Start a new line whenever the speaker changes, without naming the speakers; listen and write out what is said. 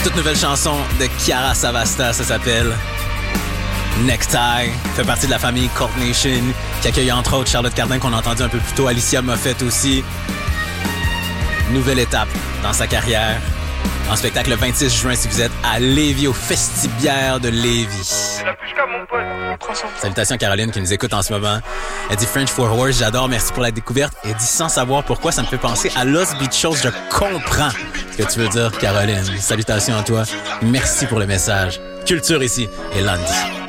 Toute nouvelle chanson de Chiara Savasta, ça s'appelle Necktie. Fait partie de la famille Cult Nation, qui accueille entre autres Charlotte Cardin qu'on a entendu un peu plus tôt, Alicia Moffett aussi. Nouvelle étape dans sa carrière. En spectacle le 26 juin si vous êtes à Lévis, au Festibiaire de Lévis. Salutations à Caroline qui nous écoute en ce moment. Elle dit French for Horse, j'adore, merci pour la découverte. Elle dit sans savoir pourquoi, ça me fait penser à Los Bichos. Je comprends ce que tu veux dire, Caroline. Salutations à toi. Merci pour le message. Culture ici et Landy.